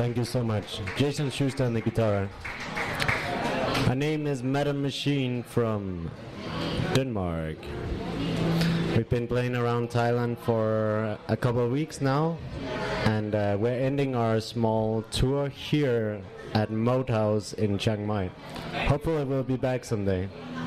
Thank you so much. Jason Schuster on the guitar. Our name is Madam Machine from Denmark. We've been playing around Thailand for a couple of weeks now, and we're ending our small tour here at Moat House in Chiang Mai. Hopefully we'll be back someday.